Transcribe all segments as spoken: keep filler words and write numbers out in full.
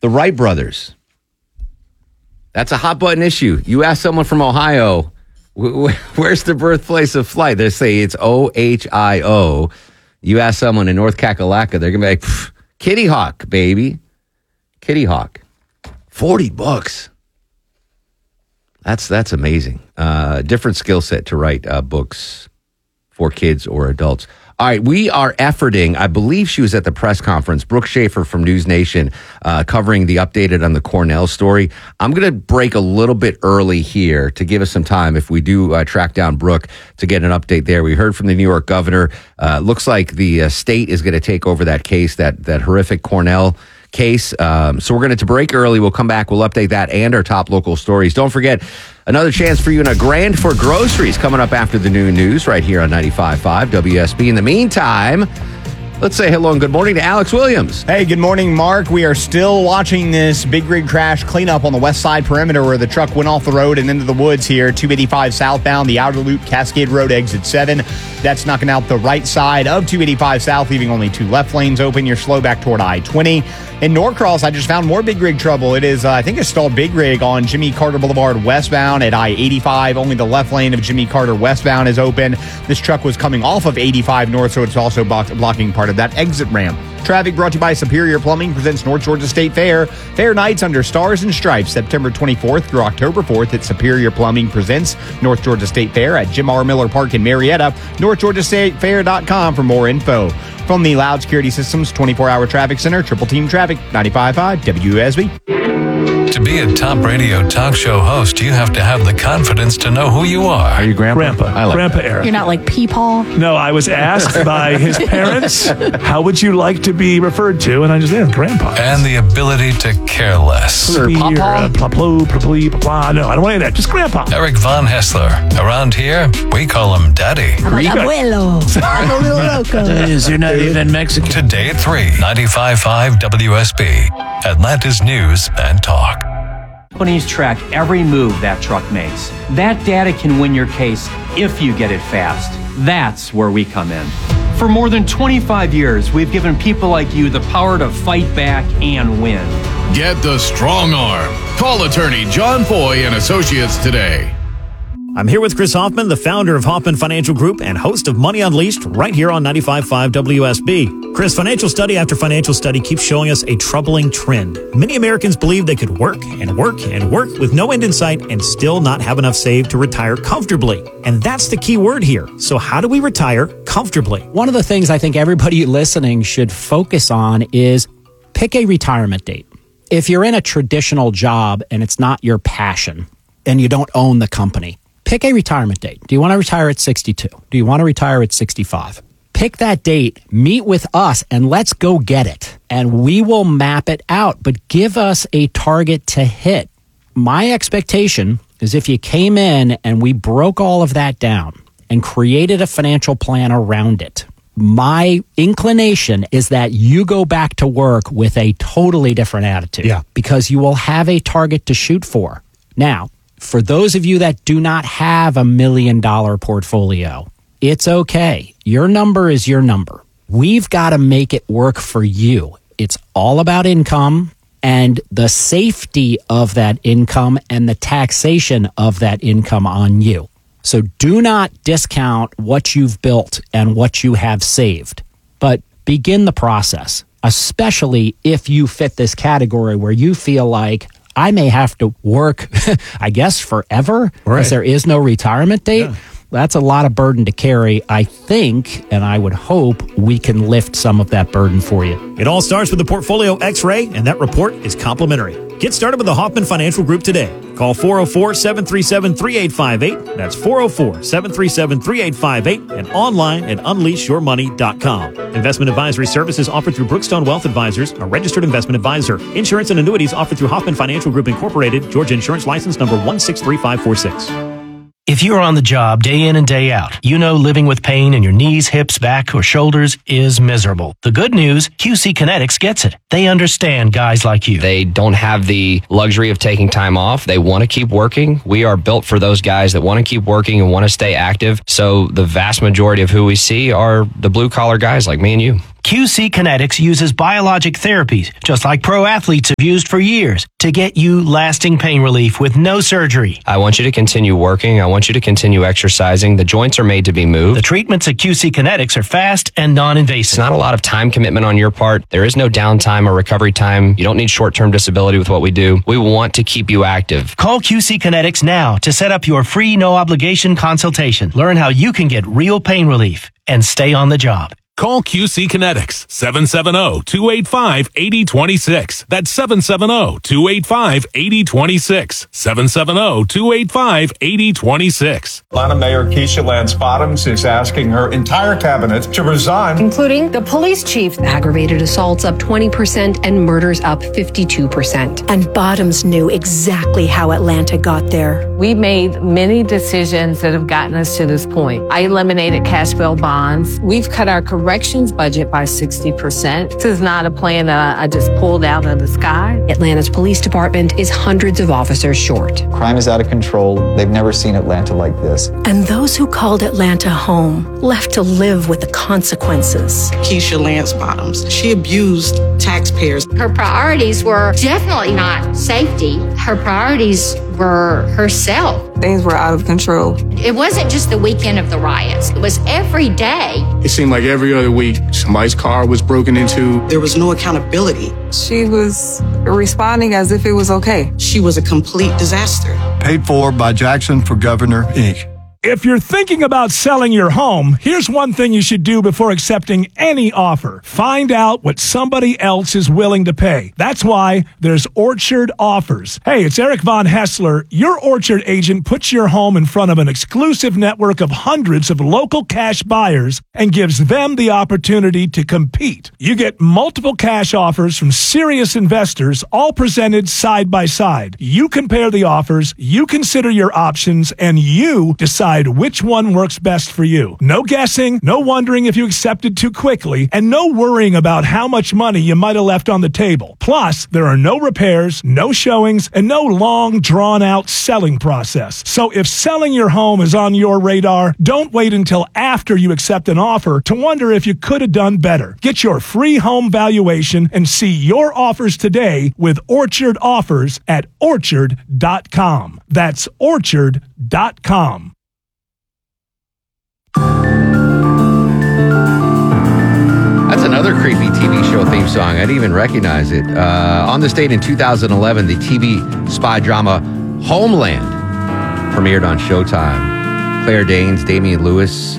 The Wright brothers. That's a hot button issue. You ask someone from Ohio, where's the birthplace of flight? They say it's O H I O. You ask someone in North Kakalaka, they're going to be like, Kitty Hawk, baby. Kitty Hawk. forty bucks. That's that's amazing. Uh, different skill set to write uh, books for kids or adults. All right, we are efforting. I believe she was at the press conference. Brooke Schaefer from News Nation uh, covering the updated on the Cornell story. I'm going to break a little bit early here to give us some time if we do uh, track down Brooke to get an update there. We heard from the New York governor. Uh, looks like the uh, state is going to take over that case, that that horrific Cornell case. Um, so we're going to break early. We'll come back. We'll update that and our top local stories. Don't forget, another chance for you in a grand for groceries coming up after the noon news right here on ninety-five point five W S B. In the meantime, let's say hello and good morning to Alex Williams. Hey, good morning, Mark. We are still watching this big rig crash cleanup on the west side perimeter where the truck went off the road and into the woods here. two eighty-five southbound, the outer loop, Cascade Road, exit seven. That's knocking out the right side of two eighty-five south, leaving only two left lanes open. You're slow back toward I twenty. In Norcross, I just found more big rig trouble. It is, uh, I think, a stalled big rig on Jimmy Carter Boulevard westbound at I eighty-five. Only the left lane of Jimmy Carter westbound is open. This truck was coming off of eighty-five north, so it's also block- blocking part of that exit ramp. Traffic brought to you by Superior Plumbing presents North Georgia State Fair. Fair nights under stars and stripes, September twenty-fourth through October fourth at Superior Plumbing presents North Georgia State Fair at Jim R. Miller Park in Marietta. north georgia state fair dot com for more info. From the Loud Security Systems twenty-four hour Traffic Center, Triple Team Traffic, ninety-five point five W S B. To be a top radio talk show host, you have to have the confidence to know who you are. Are you Grandpa? Grandpa. I like Grandpa that. era. You're not like Peepaw? No, I was asked by his parents, how would you like to be referred to? And I just said, Grandpa. And the ability to care less. Sir, Or, Papa? uh, pla- plo, pla- plee, pla- pla. No, I don't want any of that. Just Grandpa. Eric Von Hessler. Around here, we call him Daddy. I'm like, abuelo. I'm a little loco. You're not even Mexican. Today at three, ninety-five point five W S B. Atlanta's News and Talk. Companies track every move that truck makes. That data can win your case if you get it fast. That's where we come in. For more than twenty-five years, we've given people like you the power to fight back and win. Get the strong arm. Call attorney John Foy and Associates today. I'm here with Chris Hoffman, the founder of Hoffman Financial Group and host of Money Unleashed right here on ninety-five point five W S B. Chris, financial study after financial study keeps showing us a troubling trend. Many Americans believe they could work and work and work with no end in sight and still not have enough saved to retire comfortably. And that's the key word here. So how do we retire comfortably? One of the things I think everybody listening should focus on is pick a retirement date. If you're in a traditional job and it's not your passion and you don't own the company, pick a retirement date. Do you want to retire at sixty-two? Do you want to retire at sixty-five? Pick that date, meet with us, and let's go get it. And we will map it out, but give us a target to hit. My expectation is if you came in and we broke all of that down and created a financial plan around it, my inclination is that you go back to work with a totally different attitude. Yeah. Because you will have a target to shoot for. Now, for those of you that do not have a million dollar portfolio, it's okay. Your number is your number. We've got to make it work for you. It's all about income and the safety of that income and the taxation of that income on you. So do not discount what you've built and what you have saved, but begin the process, especially if you fit this category where you feel like I may have to work, I guess, forever, because Right. there is no retirement date. Yeah. That's a lot of burden to carry. I think, and I would hope, we can lift some of that burden for you. It all starts with the Portfolio X-Ray, and that report is complimentary. Get started with the Hoffman Financial Group today. Call four oh four, seven three seven, three eight five eight. That's four oh four, seven three seven, three eight five eight and online at unleash your money dot com. Investment advisory services offered through Brookstone Wealth Advisors, a registered investment advisor. Insurance and annuities offered through Hoffman Financial Group Incorporated, Georgia Insurance License number one six three five four six. If you're on the job day in and day out, you know living with pain in your knees, hips, back, or shoulders is miserable. The good news, Q C Kinetics gets it. They understand guys like you. They don't have the luxury of taking time off. They want to keep working. We are built for those guys that want to keep working and want to stay active. So the vast majority of who we see are the blue collar guys like me and you. Q C Kinetics uses biologic therapies, just like pro athletes have used for years, to get you lasting pain relief with no surgery. I want you to continue working. I want you to continue exercising. The joints are made to be moved. The treatments at Q C Kinetics are fast and non-invasive. It's not a lot of time commitment on your part. There is no downtime or recovery time. You don't need short-term disability with what we do. We want to keep you active. Call Q C Kinetics now to set up your free no-obligation consultation. Learn how you can get real pain relief and stay on the job. Call Q C Kinetics, seven seven zero, two eight five, eight zero two six. That's seven seven zero, two eight five, eight zero two six. seven seven zero, two eight five, eight zero two six. Atlanta Mayor Keisha Lance Bottoms is asking her entire cabinet to resign, including the police chief. Aggravated assaults up twenty percent and murders up fifty-two percent. And Bottoms knew exactly how Atlanta got there. We made many decisions that have gotten us to this point. I eliminated cash bail bonds. We've cut our corrections budget by sixty percent. This is not a plan that I just pulled out of the sky. Atlanta's police department is hundreds of officers short. Crime is out of control. They've never seen Atlanta like this. And those who called Atlanta home left to live with the consequences. Keisha Lance Bottoms, she abused taxpayers. Her priorities were definitely not safety. Her priorities were herself. Things were out of control. It wasn't just the weekend of the riots. It was every day. It seemed like every other week somebody's car was broken into. There was no accountability. She was responding as if it was okay. She was a complete disaster. Paid for by Jackson for Governor, Incorporated. If you're thinking about selling your home, here's one thing you should do before accepting any offer. Find out what somebody else is willing to pay. That's why there's Orchard Offers. Hey, it's Eric Von Hessler. Your Orchard agent puts your home in front of an exclusive network of hundreds of local cash buyers and gives them the opportunity to compete. You get multiple cash offers from serious investors, all presented side by side. You compare the offers, you consider your options, and you decide which one works best for you. No guessing, no wondering if you accepted too quickly, and no worrying about how much money you might have left on the table. Plus, there are no repairs, no showings, and no long, drawn-out selling process. So if selling your home is on your radar, don't wait until after you accept an offer to wonder if you could have done better. Get your free home valuation and see your offers today with Orchard Offers at orchard dot com. That's orchard dot com. That's another creepy T V show theme song. I didn't even recognize it. Uh, on this date in two thousand eleven, the T V spy drama Homeland premiered on Showtime. Claire Danes, Damian Lewis.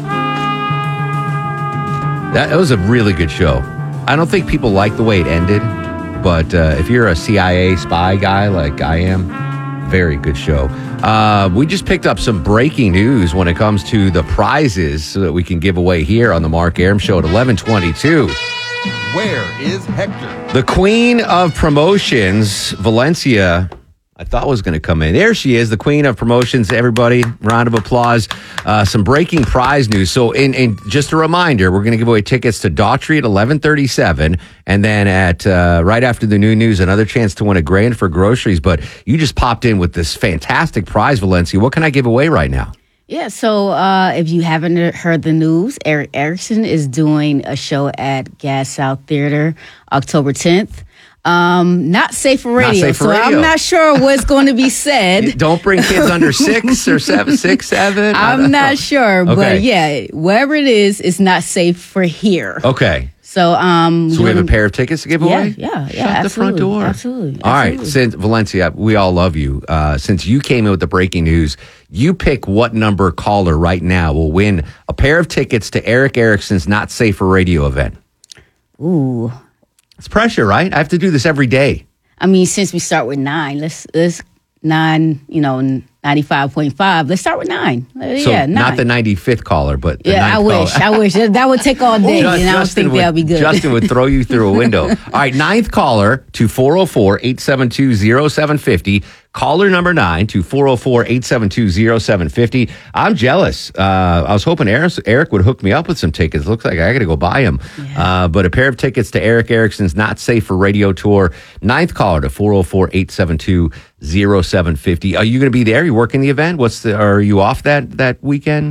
That, that was a really good show. I don't think people like the way it ended, but uh, if you're a C I A spy guy like I am, very good show. Uh, we just picked up some breaking news when it comes to the prizes so that we can give away here on the Mark Arum Show at eleven twenty-two. Where is Hector? The queen of promotions, Valencia, I thought was going to come in. There she is, the queen of promotions. Everybody, round of applause. Uh, some breaking prize news. So, in, in just a reminder, we're going to give away tickets to Daughtry at eleven thirty-seven, and then at uh, right after the new news, another chance to win a grand for groceries. But you just popped in with this fantastic prize, Valencia. What can I give away right now? Yeah, so uh, if you haven't heard the news, Eric Erickson is doing a show at Gas South Theater October tenth. Um, not safe for radio, safe for so radio. I'm not sure what's going to be said. Don't bring kids under six or seven, six, seven. I'm not sure, Okay. but yeah, wherever it is, it's not safe for here. Okay. So, um, So we have a pair of tickets to give yeah, away? yeah, yeah, Shut the absolutely, front door. absolutely. All right, absolutely. since Valencia, we all love you. Uh, since you came in with the breaking news, you pick what number caller right now will win a pair of tickets to Eric Erickson's Not Safe for Radio event. Ooh, It's pressure, right? I have to do this every day. I mean, since we start with nine, let's let's nine, you know, ninety-five point five. Let's start with nine. Uh, So yeah, nine. not the ninety-fifth caller, but the yeah, I ninth wish. caller. I wish that would take all day, Just- and I don't Justin think would, that'll be good. Justin would throw you through a window. All right, ninth caller to four oh four, eight seven two, oh seven five oh. Caller number nine to four oh four, eight seven two, oh seven five oh. I'm jealous. Uh, I was hoping Eric, Eric would hook me up with some tickets. Looks like I got to go buy them. Yeah. Uh, but a pair of tickets to Eric Erickson's Not Safe for Radio tour. Ninth caller to four oh four, eight seven two, oh seven five oh. Are you going to be there? You working the event? What's the? Are you off that that weekend?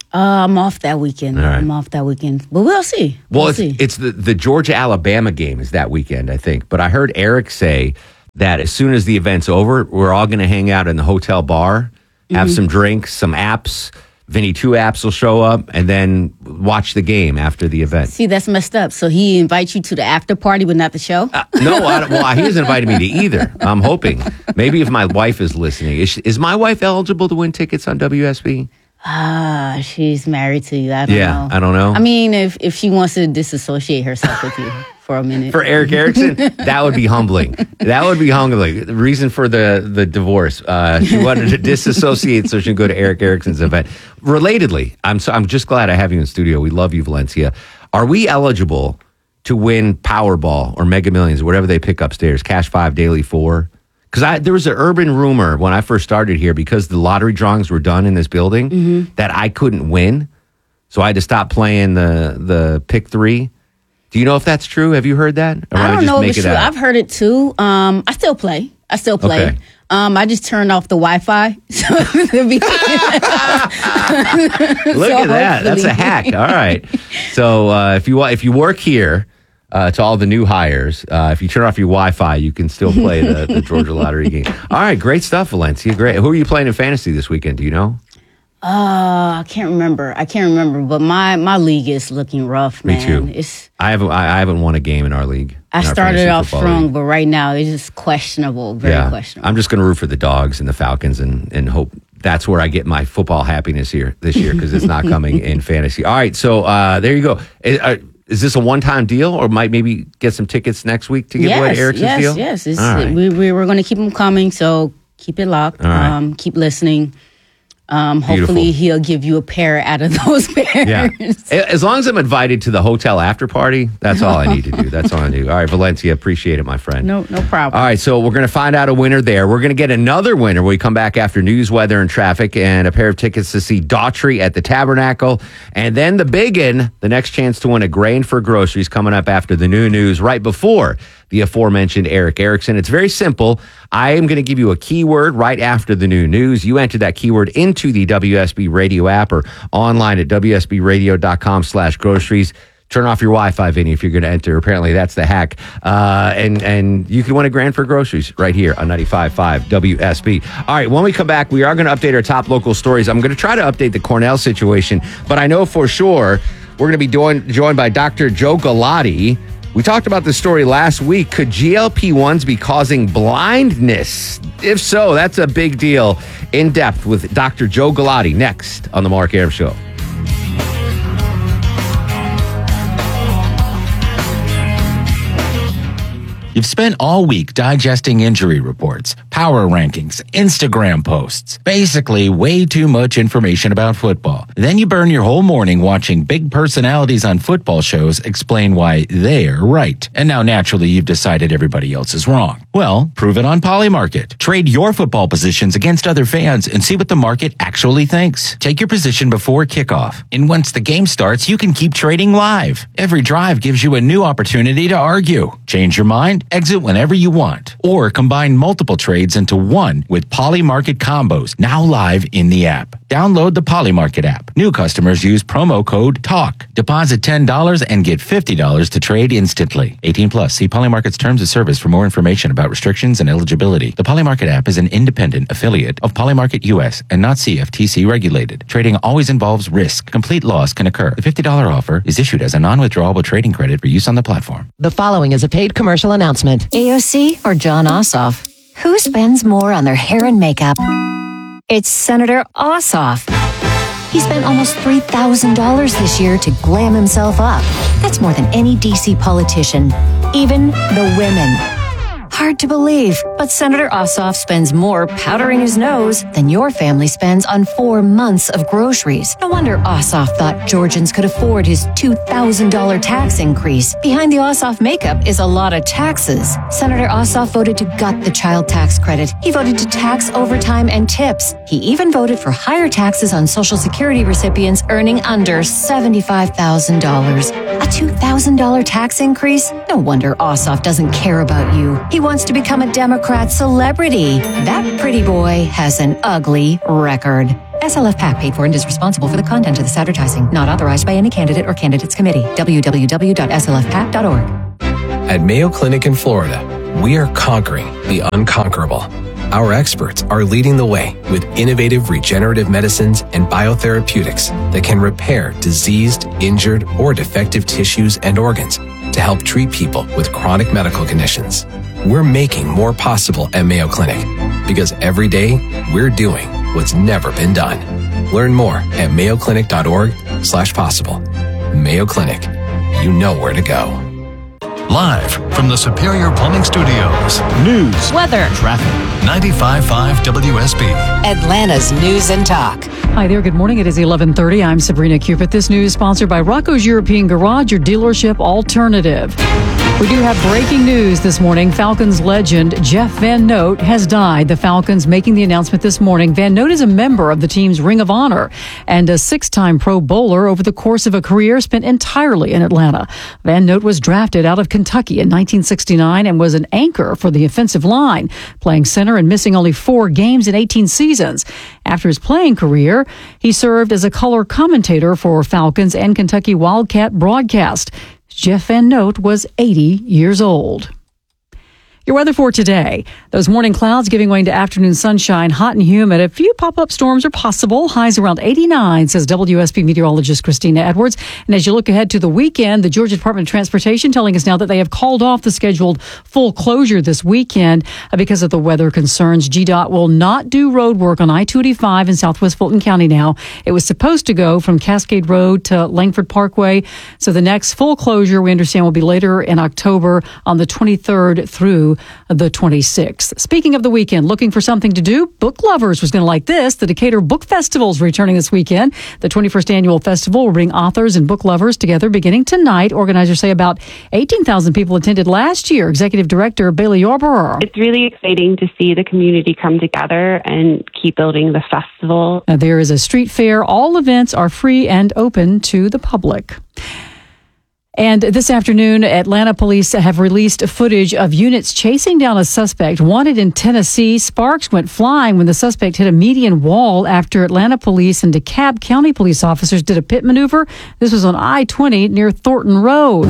Uh, I'm off that weekend. All right. I'm off that weekend, but we'll see. Well, we'll it's, see. it's the, the Georgia-Alabama game is that weekend, I think. But I heard Eric say that as soon as the event's over, we're all going to hang out in the hotel bar, have Mhm. some drinks, some apps. Vinny Two Apps will show up, and then watch the game after the event. See, that's messed up. So he invites you to the after party, but not the show. Uh, no, I, well, he hasn't invited me to either. I'm hoping. Maybe if my wife is listening. Is, she, is my wife eligible to win tickets on W S B? Ah, she's married to you. I don't Yeah, know. I don't know. I mean, if if she wants to disassociate herself with you for a minute. For Eric Erickson, that would be humbling. That would be humbling. The reason for the the divorce, uh, she wanted to disassociate so she could go to Eric Erickson's event. Relatedly, I'm so I'm just glad I have you in studio. We love you, Valencia. Are we eligible to win Powerball or Mega Millions or whatever they pick upstairs? Cash Five, Daily Four. Because I there was an urban rumor when I first started here, because the lottery drawings were done in this building, Mm-hmm. that I couldn't win, so I had to stop playing the the pick three. Do you know if that's true? Have you heard that? Or I am don't just know if make it's it true. up? I've heard it too. Um, I still play. I still play. Okay. Um, I just turned off the Wi-Fi. So it'll be- Look So at that. That's a hopefully- hack. All right. So uh, if you wa- if you work here, uh, to all the new hires, uh, if you turn off your Wi-Fi, you can still play the, the Georgia Lottery game. All right. Great stuff, Valencia. Great. Who are you playing in fantasy this weekend? Do you know? Uh, I can't remember. I can't remember. But my, my league is looking rough, Me man. too. It's I haven't I, I haven't won a game in our league. I in our started fantasy off football strong, league. but right now it's just questionable. Very questionable. I'm just going to root for the Dogs and the Falcons and, and hope that's where I get my football happiness here this year, because it's not coming in fantasy. All right, so uh, there you go. Is, uh, is this a one-time deal, or might maybe get some tickets next week to give away Yes, Eric's yes, deal? yes. It's, All right. we, we, we're going to keep them coming, so keep it locked. All right. Um, keep listening. Um, Beautiful. hopefully he'll give you a pair out of those pairs. Yeah. As long as I'm invited to the hotel after party, that's all I need to do. That's all I do. All right, Valencia, appreciate it, my friend. No, no problem. All right, so we're going to find out a winner there. We're going to get another winner when we come back after news, weather, and traffic, and a pair of tickets to see Daughtry at the Tabernacle. And then the biggin, the next chance to win a grain for groceries, coming up after the new news, right before the aforementioned Eric Erickson. It's very simple. I am going to give you a keyword right after the new news. You enter that keyword into the W S B Radio app or online at W S B radio dot com slash groceries. Turn off your Wi-Fi, Vinny, if you're going to enter. Apparently, that's the hack. Uh, and, and you can win a grand for groceries right here on ninety-five point five W S B. All right, when we come back, we are going to update our top local stories. I'm going to try to update the Cornell situation, but I know for sure we're going to be joined, joined by Doctor Joe Galati. We talked about this story last week. Could G L P ones be causing blindness? If so, that's a big deal. In depth with Doctor Joe Galati next on The Mark Arum Show. You've spent all week digesting injury reports, power rankings, Instagram posts, basically way too much information about football. Then you burn your whole morning watching big personalities on football shows explain why they're right. And now naturally you've decided everybody else is wrong. Well, prove it on Polymarket. Trade your football positions against other fans and see what the market actually thinks. Take your position before kickoff. And once the game starts, you can keep trading live. Every drive gives you a new opportunity to argue. Change your mind? Exit whenever you want. Or combine multiple trades into one with Polymarket combos, now live in the app. Download the Polymarket app. New customers use promo code TALK. Deposit ten dollars and get fifty dollars to trade instantly. eighteen plus. See Polymarket's terms of service for more information about restrictions and eligibility. The Polymarket app is an independent affiliate of Polymarket U S and not C F T C regulated. Trading always involves risk. Complete loss can occur. The fifty dollars offer is issued as a non-withdrawable trading credit for use on the platform. The following is a paid commercial announcement. A O C or John Ossoff? Who spends more on their hair and makeup? It's Senator Ossoff. He spent almost three thousand dollars this year to glam himself up. That's more than any D C politician, even the women. Hard to believe, but Senator Ossoff spends more powdering his nose than your family spends on four months of groceries. No wonder Ossoff thought Georgians could afford his two thousand dollars tax increase. Behind the Ossoff makeup is a lot of taxes. Senator Ossoff voted to gut the child tax credit. He voted to tax overtime and tips. He even voted for higher taxes on Social Security recipients earning under seventy-five thousand dollars. A two thousand dollars tax increase? No wonder Ossoff doesn't care about you. He wants to become a Democrat celebrity. That pretty boy has an ugly record. S L F PAC paid for and is responsible for the content of this advertising. Not authorized by any candidate or candidates committee. w w w dot s l f pac dot org. At Mayo Clinic in Florida, we are conquering the unconquerable. Our experts are leading the way with innovative regenerative medicines and biotherapeutics that can repair diseased, injured, or defective tissues and organs to help treat people with chronic medical conditions. We're making more possible at Mayo Clinic because every day we're doing what's never been done. Learn more at mayo clinic dot org slash possible. Mayo Clinic, you know where to go. Live from the Superior Plumbing Studios. News, weather, traffic. ninety-five point five W S B. Atlanta's News and Talk. Hi there. Good morning. It is eleven thirty. I'm Sabrina Cupid. This news sponsored by Rocco's European Garage, your dealership alternative. We do have breaking news this morning. Falcons legend Jeff Van Note has died. The Falcons making the announcement this morning. Van Note is a member of the team's Ring of Honor and a six-time Pro Bowler over the course of a career spent entirely in Atlanta. Van Note was drafted out of Kentucky in nineteen sixty-nine and was an anchor for the offensive line, playing center and missing only four games in eighteen seasons. After his playing career, he served as a color commentator for Falcons and Kentucky Wildcat broadcast. Jeff Van Note was eighty years old. Your weather for today. Those morning clouds giving way to afternoon sunshine, hot and humid. A few pop-up storms are possible. Highs around eighty-nine, says W S B meteorologist Christina Edwards. And as you look ahead to the weekend, the Georgia Department of Transportation telling us now that they have called off the scheduled full closure this weekend because of the weather concerns. G DOT will not do road work on I two eighty-five in southwest Fulton County now. It was supposed to go from Cascade Road to Langford Parkway. So the next full closure, we understand, will be later in October on the twenty-third through the twenty-sixth. Speaking of the weekend, looking for something to do? Book lovers was going to like this. The Decatur Book Festival is returning this weekend. The twenty-first annual festival will bring authors and book lovers together beginning tonight. Organizers say about eighteen thousand people attended last year. Executive Director Bailey Yarborough. It's really exciting to see the community come together and keep building the festival. Now, there is a street fair. All events are free and open to the public. And this afternoon, Atlanta police have released footage of units chasing down a suspect wanted in Tennessee. Sparks went flying when the suspect hit a median wall after Atlanta police and DeKalb County police officers did a pit maneuver. This was on I twenty near Thornton Road.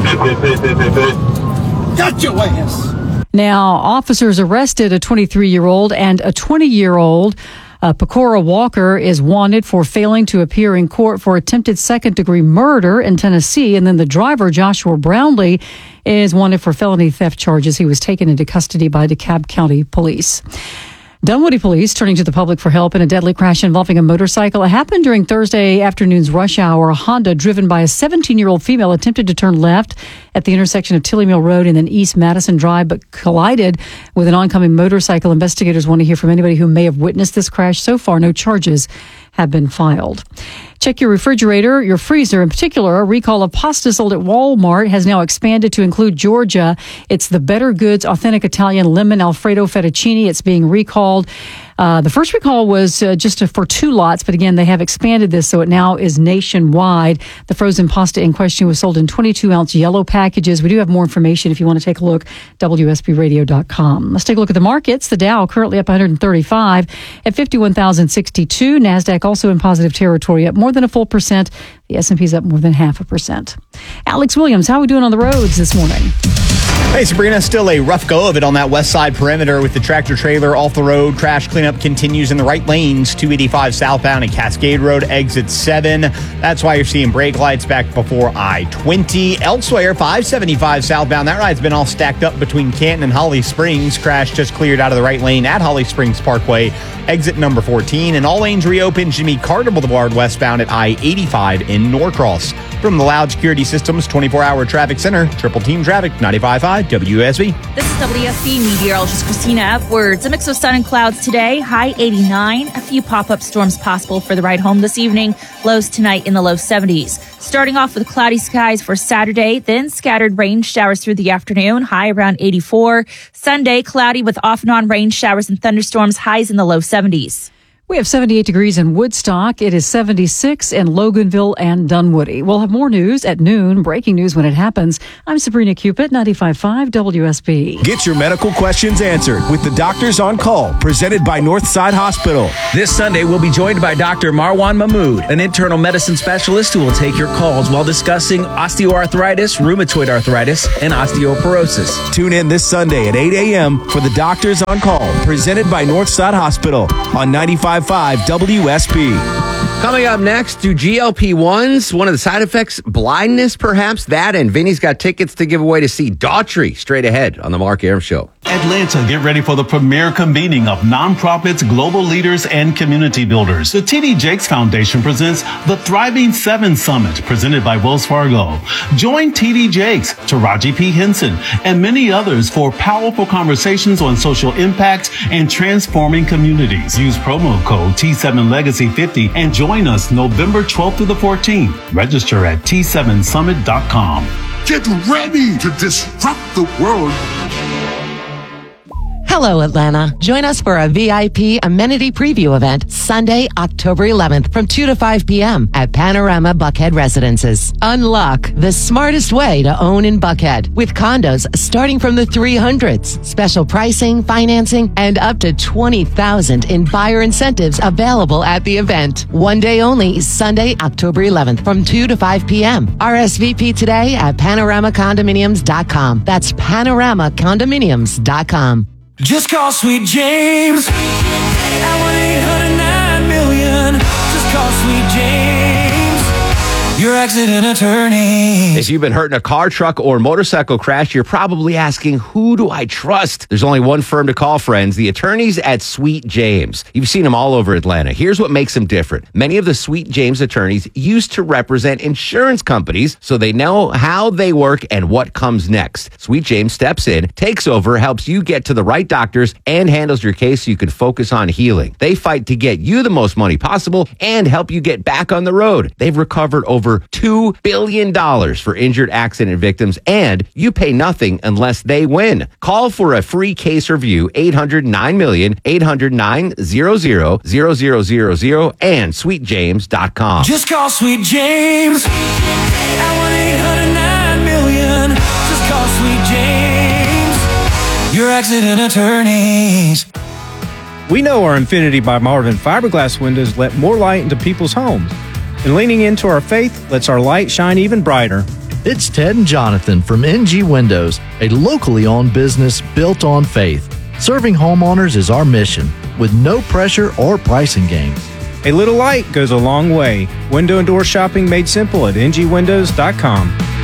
Got your ass. Now, officers arrested a twenty-three-year-old and a twenty-year-old. Uh, Pecora Walker is wanted for failing to appear in court for attempted second-degree murder in Tennessee. And then the driver, Joshua Brownlee, is wanted for felony theft charges. He was taken into custody by DeKalb County Police. Dunwoody Police turning to the public for help in a deadly crash involving a motorcycle. It happened during Thursday afternoon's rush hour. A Honda driven by a seventeen-year-old female attempted to turn left at the intersection of Tilly Mill Road and then East Madison Drive, but collided with an oncoming motorcycle. Investigators want to hear from anybody who may have witnessed this crash. So far, no charges have been filed. Check your refrigerator, your freezer. In particular, a recall of pasta sold at Walmart has now expanded to include Georgia. It's the Better Goods Authentic Italian Lemon Alfredo Fettuccine. It's being recalled. Uh, the first recall was uh, just a, for two lots, but again, they have expanded this, so it now is nationwide. The frozen pasta in question was sold in twenty-two ounce yellow packages. We do have more information if you want to take a look, W S B radio dot com. Let's take a look at the markets. The Dow currently up one hundred thirty-five at fifty-one thousand sixty-two. NASDAQ also in positive territory, up more than a full percent. The S and P's up more than half a percent. Alex Williams, how are we doing on the roads this morning? Hey, Sabrina, still a rough go of it on that west side perimeter with the tractor trailer off the road. Crash cleanup continues in the right lanes. two eighty-five southbound and Cascade Road, exit seven. That's why you're seeing brake lights back before I twenty. Elsewhere, five seventy-five southbound. That ride's been all stacked up between Canton and Holly Springs. Crash just cleared out of the right lane at Holly Springs Parkway, exit number fourteen. And all lanes reopened Jimmy Carter Boulevard westbound at I eighty-five in Norcross. From the Loud Security Systems twenty-four hour Traffic Center, Triple Team Traffic, ninety-five point five W S B. This is W S B meteorologist Christina Edwards. A mix of sun and clouds today, high eighty-nine. A few pop-up storms possible for the ride home this evening. Lows tonight in the low seventies. Starting off with cloudy skies for Saturday, then scattered rain showers through the afternoon, high around eighty-four. Sunday, cloudy with off and on rain showers and thunderstorms, highs in the low seventies. We have seventy-eight degrees in Woodstock. It is seventy-six in Loganville and Dunwoody. We'll have more news at noon, breaking news when it happens. I'm Sabrina Cupid, ninety-five point five W S B. Get your medical questions answered with the Doctors on Call, presented by Northside Hospital. This Sunday, we'll be joined by Doctor Marwan Mahmood, an internal medicine specialist who will take your calls while discussing osteoarthritis, rheumatoid arthritis, and osteoporosis. Tune in this Sunday at eight a.m. for the Doctors on Call, presented by Northside Hospital on ninety-five point five W S B. Coming up next, do G L P ones, one of the side effects, blindness perhaps? That, and Vinny's got tickets to give away to see Daughtry straight ahead on the Mark Arum Show. Atlanta, get ready for the premier convening of nonprofits, global leaders, and community builders. The T D Jakes Foundation presents the Thriving Seven Summit, presented by Wells Fargo. Join T D Jakes, Taraji P. Henson, and many others for powerful conversations on social impact and transforming communities. Use promo code T seven Legacy fifty and join us November twelfth through the fourteenth. Register at T seven summit dot com. Get ready to disrupt the world. Hello, Atlanta. Join us for a V I P amenity preview event Sunday, October eleventh from two to five p.m. at Panorama Buckhead Residences. Unlock the smartest way to own in Buckhead with condos starting from the three hundreds. Special pricing, financing, and up to twenty thousand dollars in buyer incentives available at the event. One day only, Sunday, October eleventh from two to five p.m. R S V P today at panorama condominiums dot com. That's panorama condominiums dot com. Just call Sweet James at one eight hundred nine million. Just call Sweet James, your accident attorney. If you've been hurt in a car, truck, or motorcycle crash, you're probably asking, who do I trust? There's only one firm to call, friends, the attorneys at Sweet James. You've seen them all over Atlanta. Here's what makes them different. Many of the Sweet James attorneys used to represent insurance companies, so they know how they work and what comes next. Sweet James steps in, takes over, helps you get to the right doctors, and handles your case so you can focus on healing. They fight to get you the most money possible and help you get back on the road. They've recovered over two billion dollars for injured accident victims, and you pay nothing unless they win. Call for a free case review, eight hundred nine million, eight hundred nine hundred, zero zero zero zero, and sweet james dot com. Just call Sweet James at one eight hundred nine million. Just call Sweet James, your accident attorneys. We know our Infinity by Marvin fiberglass windows let more light into people's homes. And leaning into our faith lets our light shine even brighter. It's Ted and Jonathan from N G Windows, a locally owned business built on faith. Serving homeowners is our mission, with no pressure or pricing games. A little light goes a long way. Window and door shopping made simple at N G windows dot com.